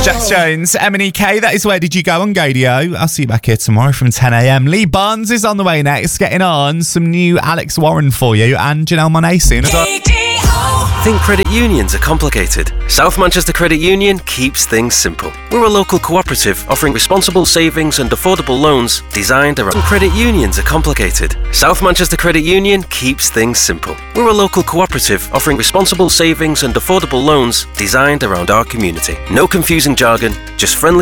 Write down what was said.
Jax Jones, M&EK, that is Where Did You Go on Gadio. I'll see you back here tomorrow from 10 a.m. Lee Barnes is on the way next, getting on some new Alex Warren for you, and Janelle Monáe soon as well. Think credit unions are complicated? South Manchester Credit Union keeps things simple. We're a local cooperative offering responsible savings and affordable loans designed around. Think credit unions are complicated? South Manchester Credit Union keeps things simple. We're a local cooperative offering responsible savings and affordable loans designed around our community. No confusing jargon, just friendly